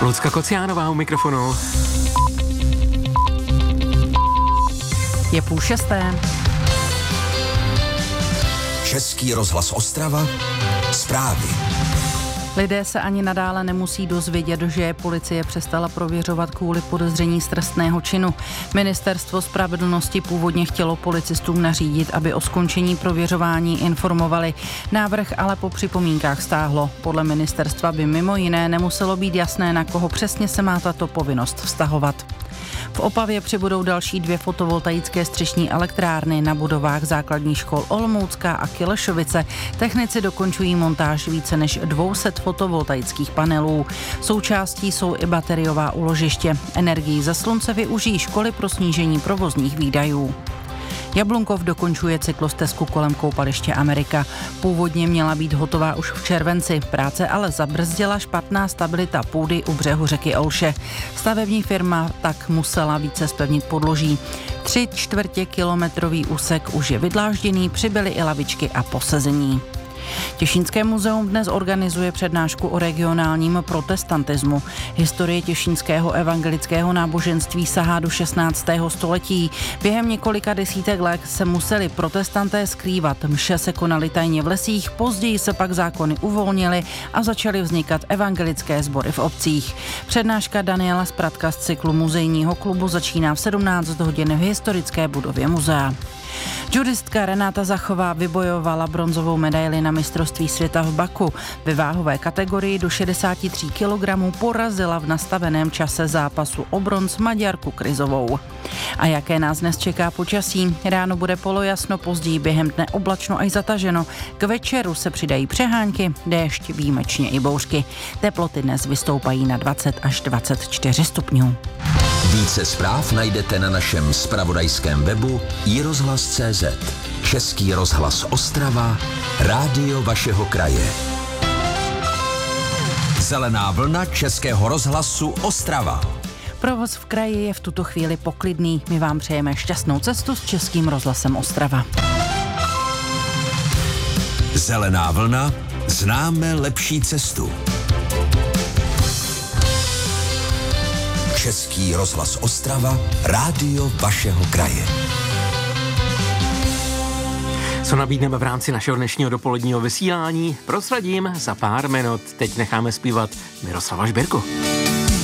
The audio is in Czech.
Lucka Kociánová u mikrofonu. Je 5:30. Český rozhlas Ostrava, zprávy. Lidé se ani nadále nemusí dozvědět, že je policie přestala prověřovat kvůli podezření z trestného činu. Ministerstvo spravedlnosti původně chtělo policistům nařídit, aby o skončení prověřování informovali. Návrh ale po připomínkách stáhlo. Podle ministerstva by mimo jiné nemuselo být jasné, na koho přesně se má tato povinnost vztahovat. V Opavě přibudou další 2 fotovoltaické střešní elektrárny na budovách základních škol Olomoucká a Kilešovice. Technici dokončují montáž více než 200 fotovoltaických panelů. Součástí jsou i bateriová úložiště. Energii ze slunce využijí školy pro snížení provozních výdajů. Jablunkov dokončuje cyklostezku kolem koupaliště Amerika. Původně měla být hotová už v červenci, práce ale zabrzdila špatná stabilita půdy u břehu řeky Olše. Stavební firma tak musela více zpevnit podloží. 3/4 kilometrový úsek už je vydlážděný, přibyly i lavičky a posezení. Těšínské muzeum dnes organizuje přednášku o regionálním protestantismu. Historie těšínského evangelického náboženství sahá do 16. století. Během několika desítek let se museli protestanté skrývat. Mše se konaly tajně v lesích, později se pak zákony uvolnily a začaly vznikat evangelické sbory v obcích. Přednáška Daniela Spratka z cyklu muzejního klubu začíná v 17 hodin v historické budově muzea. Judistka Renáta Zachová vybojovala bronzovou medaili na mistrovství světa v Baku. Ve váhové kategorii do 63 kg porazila v nastaveném čase zápasu o bronz Maďarku Kryzovou. A jaké nás dnes čeká počasí? Ráno bude polojasno, později během dne oblačno až zataženo. K večeru se přidají přehánky, déšť, výjimečně i bouřky. Teploty dnes vystoupají na 20 až 24 stupňů. Více zpráv najdete na našem zpravodajském webu iRozhlas.cz. Český rozhlas Ostrava, rádio vašeho kraje. Zelená vlna Českého rozhlasu Ostrava. Provoz v kraji je v tuto chvíli poklidný. My vám přejeme šťastnou cestu s Českým rozhlasem Ostrava. Zelená vlna, známe lepší cestu. Český rozhlas Ostrava, rádio vašeho kraje. Co nabídneme v rámci našeho dnešního dopoledního vysílání, prozradím za pár minut. Teď necháme zpívat Miroslava Žbírku.